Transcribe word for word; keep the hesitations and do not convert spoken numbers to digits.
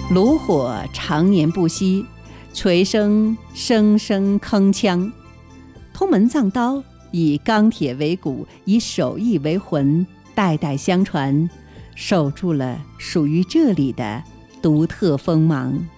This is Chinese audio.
炉火常年不息，锤声声声铿锵。通门藏刀以钢铁为骨，以手艺为魂，代代相传，守住了属于这里的独特锋芒。